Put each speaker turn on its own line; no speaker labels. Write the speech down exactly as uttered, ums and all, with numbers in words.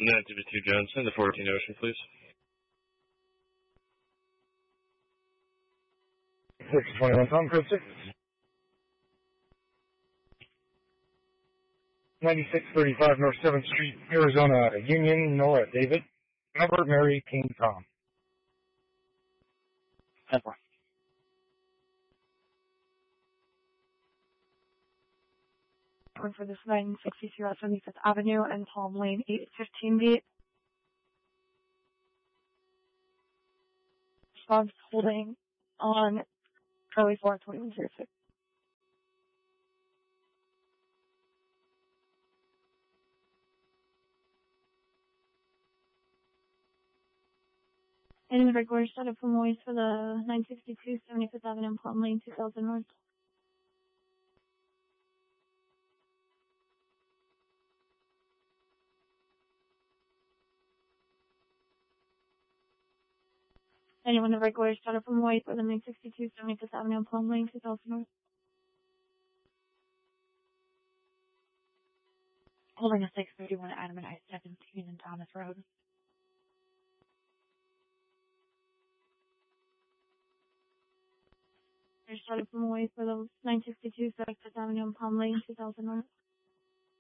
Nancy two Johnson, the fourteen Ocean, please.
six twenty-one Tom Cruise six. ninety-six thirty-five North seventh Street, Arizona, Union, Nora, David. Albert, Mary, King, Tom.
ten four.
One for this nine sixty-two West seventy-fifth Avenue and Palm Lane, eight fifteen beat. Response holding on Charlie four twenty-one zero six. And the regular startup from Moise for the nine sixty-two seventy-fifth Avenue and Palm Lane, two thousand North. Anyone the regular startup from Moise for the nine sixty-two seventy-fifth Avenue and Palm Lane, two thousand North. Holding a six thirty-one Adam and I seventeen and Thomas Road. There's startup from Moise for the nine sixty-two seventy-fifth Avenue and Palm Lane, two thousand North.